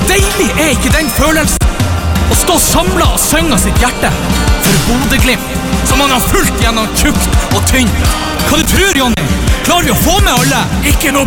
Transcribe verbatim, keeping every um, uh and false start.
deilig er ikke den følelsen å stå samlet og synge sitt hjerte for Bodø-Glimt, som man har fulgt gjennom tjukt og tynt. Hva du tror, Jonny? Klarer vi å få med alle? Ikke noe